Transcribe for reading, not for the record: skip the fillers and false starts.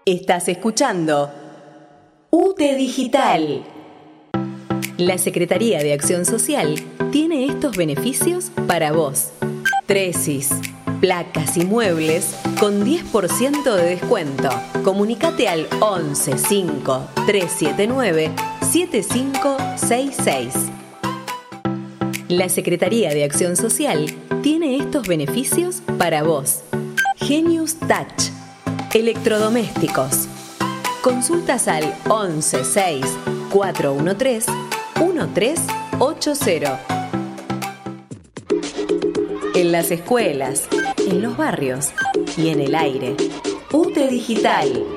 Estás escuchando UTE Digital. La Secretaría de Acción Social tiene estos beneficios para vos. Tresis, placas y muebles con 10% de descuento. Comunicate al 11 5 379 7566. La Secretaría de Acción Social tiene estos beneficios para vos. Genius Touch. Electrodomésticos. Consultas al 11 6 413 1380. En las escuelas, en los barrios y en el aire. UTE Digital.